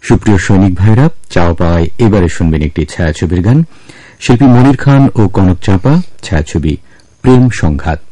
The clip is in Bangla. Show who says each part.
Speaker 1: সুপ্রিয় সৈনিক ভাইরা, চাওয়া পাওয়ায় এবারে শুনবেন একটি ছায়াছবির গান। শিল্পী মনির খান ও কনক চাঁপা, ছায়াছবি প্রেম সংঘাত।